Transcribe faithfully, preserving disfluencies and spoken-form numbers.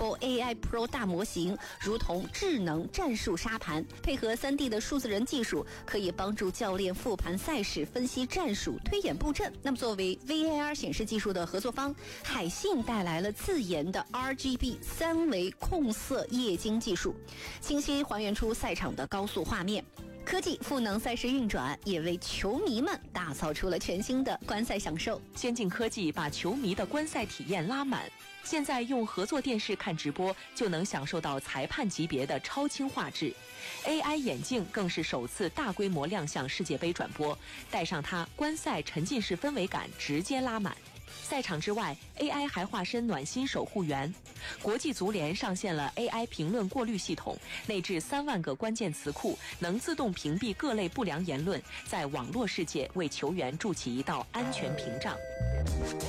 构 A I Pro 大模型，如同智能战术沙盘，配合 三 D 的数字人技术，可以帮助教练复盘赛事、分析战术、推演布阵。那么，作为 V A R 显示技术的合作方，海信带来了自研的 R G B 三维控色液晶技术，清晰还原出赛场的高速画面。科技赋能赛事运转，也为球迷们打造出了全新的观赛享受。 先进科技把球迷的观赛体验拉满。现在用合作电视看直播，就能享受到裁判级别的超清画质。A I 眼镜更是首次大规模亮相世界杯转播，戴上它，观赛沉浸式氛围感直接拉满。赛场之外 ，A I 还化身暖心守护员。国际足联上线了 A I 评论过滤系统，内置三万个关键词库，能自动屏蔽各类不良言论，在网络世界为球员筑起一道安全屏障。